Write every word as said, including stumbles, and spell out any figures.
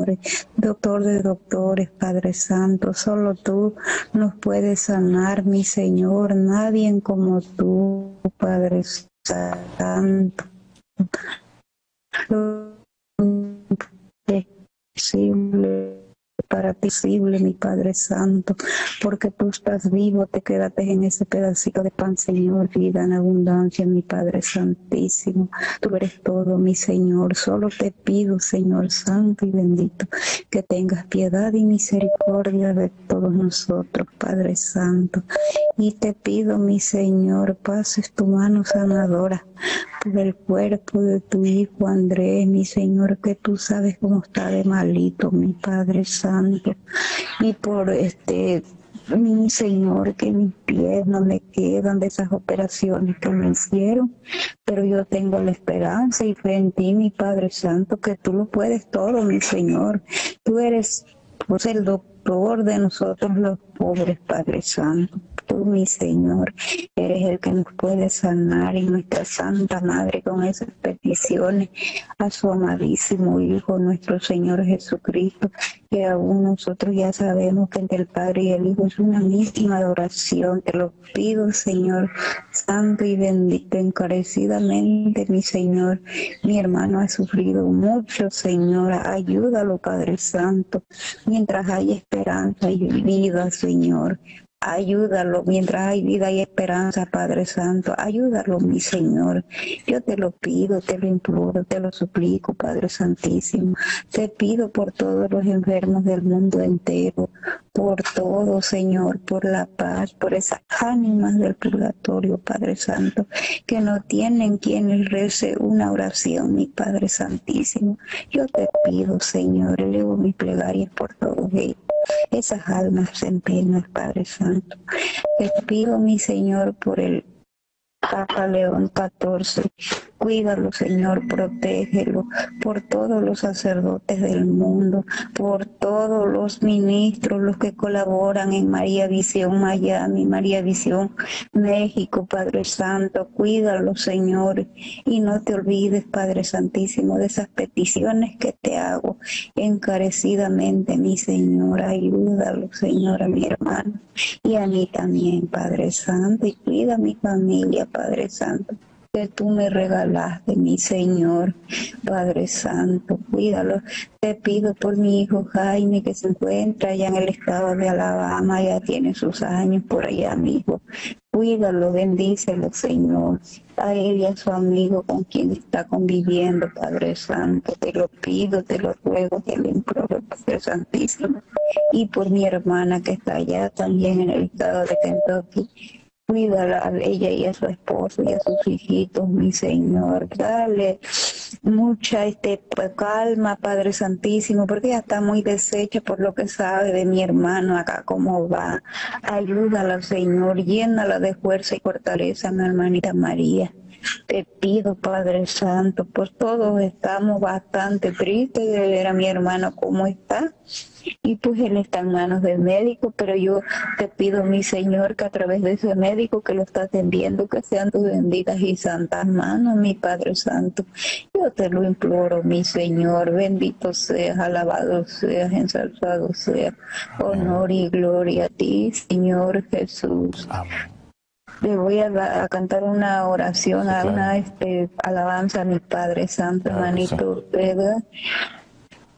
doctores, doctor de doctores, Padre Santo, solo tú nos puedes sanar, mi Señor, nadie como tú, Padre Santo. Posible para ti, posible, mi Padre Santo, porque tú estás vivo, te quedaste en ese pedacito de pan, Señor, vida en abundancia, mi Padre Santísimo. Tú eres todo, mi Señor. Solo te pido, Señor Santo y bendito, que tengas piedad y misericordia de todos nosotros, Padre Santo. Y te pido, mi Señor, pases tu mano sanadora por el cuerpo de tu hijo Andrés, mi Señor, que tú sabes cómo está de malito, mi Padre Santo. Y por este, mi Señor, que mis pies no me quedan de esas operaciones que me hicieron, pero yo tengo la esperanza y fe en ti, mi Padre Santo, que tú lo puedes todo, mi Señor. Tú eres pues, el doctor de nosotros los pobres, Padre Santo. Tú, mi Señor, eres el que nos puede sanar, y nuestra Santa Madre con esas peticiones a su amadísimo Hijo, nuestro Señor Jesucristo, que aún nosotros ya sabemos que entre el Padre y el Hijo es una misma adoración. Te lo pido, Señor Santo y bendito, encarecidamente, mi Señor. Mi hermano ha sufrido mucho, Señor, ayúdalo, Padre Santo, mientras hay esperanza y vida, Señor. Ayúdalo mientras hay vida y esperanza, Padre Santo. Ayúdalo, mi Señor. Yo te lo pido, te lo imploro, te lo suplico, Padre Santísimo. Te pido por todos los enfermos del mundo entero, por todo, Señor, por la paz, por esas ánimas del purgatorio, Padre Santo, que no tienen quien les rece una oración, mi Padre Santísimo. Yo te pido, Señor, elevo mis plegarias por todos ellos. Esas almas en pena, Padre Santo. Te pido, mi Señor, por el Papa León catorce. Cuídalo, Señor, protégelo, por todos los sacerdotes del mundo, por todos los ministros, los que colaboran en María Visión Miami, María Visión México, Padre Santo. Cuídalo, Señor, y no te olvides, Padre Santísimo, de esas peticiones que te hago encarecidamente, mi Señor. Ayúdalo, Señor, a mi hermano y a mí también, Padre Santo, y cuida a mi familia, Padre Santo, que tú me regalaste, mi Señor, Padre Santo. Cuídalo. Te pido por mi hijo Jaime, que se encuentra allá en el estado de Alabama, ya tiene sus años por allá, mi hijo. Cuídalo, bendícelo, Señor, a él y a su amigo con quien está conviviendo, Padre Santo. Te lo pido, te lo ruego, te lo imploro, Padre Santísimo. Y por mi hermana que está allá también en el estado de Kentucky. Cuídala a ella y a su esposo y a sus hijitos, mi Señor. Dale mucha este, calma, Padre Santísimo, porque ella está muy deshecha por lo que sabe de mi hermano acá, cómo va. Ayúdala, Señor, llénala de fuerza y fortaleza, mi hermanita María. Te pido, Padre Santo, pues todos estamos bastante tristes de ver a mi hermano cómo está. Y pues él está en manos del médico, pero yo te pido, mi Señor, que a través de ese médico que lo está atendiendo, que sean tus benditas y santas manos, mi Padre Santo. Yo te lo imploro, mi Señor, bendito seas, alabado seas, ensalzado seas, honor y gloria a ti, Señor Jesús. Amén. Le voy a, a cantar una oración, Sí, a claro. una este, alabanza a mi Padre Santo, Claro que sí. hermanito Ortega.